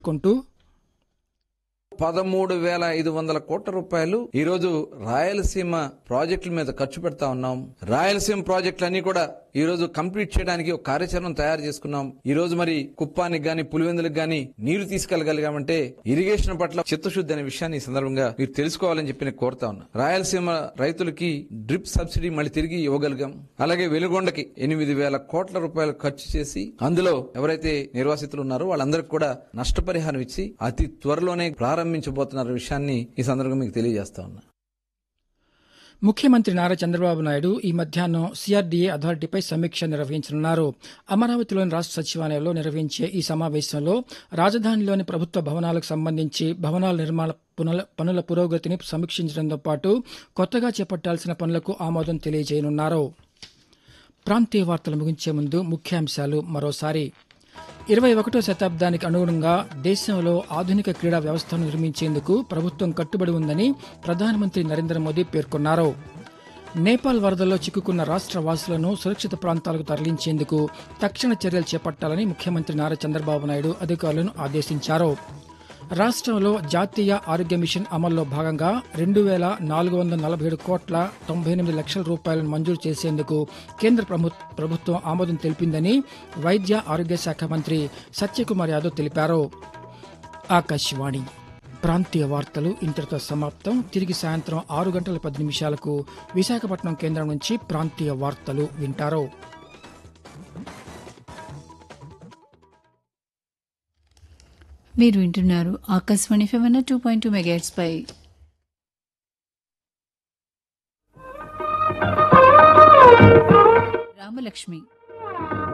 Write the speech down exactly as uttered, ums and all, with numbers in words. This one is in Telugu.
కొంటూ పదమూడు వేల ఐదు వందల కోట్ల రూపాయలు ఈ రోజు రాయలసీమ ప్రాజెక్టుల మీద ఖర్చు పెడతా ఉన్నాం. రాయలసీమ ప్రాజెక్టులన్నీ కూడా ఈ రోజు కంప్లీట్ చేయడానికి ఒక కార్యాచరణ తయారు చేసుకున్నాం. ఈ రోజు మరి కుప్పానికి గాని పులివెందులకు గాని నీరు తీసుకెళ్లగలిగామంటే ఇరిగేషన్ పట్ల చిత్తశుద్ధి అనే విషయాన్ని ఈ సందర్భంగా మీరు తెలుసుకోవాలని చెప్పి నేను కోరుతా ఉన్నా. రాయలసీమ రైతులకి డ్రిప్ సబ్సిడీ మళ్ళీ తిరిగి ఇవ్వగలిగాం. అలాగే వెలుగొండకి ఎనిమిది వేల కోట్ల రూపాయలు ఖర్చు చేసి అందులో ఎవరైతే నిర్వాసితులు ఉన్నారో వాళ్ళందరికీ కూడా నష్టపరిహారం ఇచ్చి అతి త్వరలోనే ప్రారంభించబోతున్న విషయాన్ని ఈ సందర్భంగా మీకు తెలియజేస్తా ఉన్నా. ముఖ్యమంత్రి నారా చంద్రబాబు నాయుడు ఈ మధ్యాహ్నం సీఆర్డీఏ అథారిటీపై సమీక్ష నిర్వహించనున్నారు. అమరావతిలోని రాష్ట్ర సచివాలయంలో నిర్వహించే ఈ సమావేశంలో రాజధానిలోని ప్రభుత్వ భవనాలకు సంబంధించి భవనాల నిర్మాణ పనుల పురోగతిని సమీక్షించడంతో పాటు కొత్తగా చేపట్టాల్సిన పనులకు ఆమోదం తెలియజేయనున్నారు. ప్రాంతీయ వార్తలు ముగించే ముందు ముఖ్యాంశాలు మరోసారి. ఇరవై ఒకటో శతాబ్దానికి అనుగుణంగా దేశంలో ఆధునిక క్రీడా వ్యవస్థను నిర్మించేందుకు ప్రభుత్వం కట్టుబడి ఉందని ప్రధానమంత్రి నరేంద్ర మోదీ పేర్కొన్నారు. నేపాల్ వరదల్లో చిక్కుకున్న రాష్ట్ర వాసులను సురక్షిత ప్రాంతాలకు తరలించేందుకు తక్షణ చర్యలు చేపట్టాలని ముఖ్యమంత్రి నారా చంద్రబాబు నాయుడు అధికారులను ఆదేశించారు. రాష్ట్రంలో జాతీయ ఆరోగ్య మిషన్ అమల్లో భాగంగా రెండు వేల నాలుగు వందల నలభై ఏడు కోట్ల తొంభై ఎనిమిది లక్షల రూపాయలను మంజూరు చేసేందుకు కేంద్ర ప్రభుత్వం ఆమోదం తెలిపిందని వైద్య ఆరోగ్య శాఖ మంత్రి సత్యకుమార్ యాదవ్ తెలిపారు. ఆకాశవాణి ప్రాంతీయ వార్తలు ఇంతటితో సమాప్తం. తిరిగి సాయంత్రం ఆరు గంటల పది నిమిషాలకు విశాఖపట్నం కేంద్రం నుంచి ప్రాంతీయ వార్తలు వింటారు. మీరు వింటున్నారు Akashvani ఫెవెన్ two point two megahertz పై. రామలక్ష్మి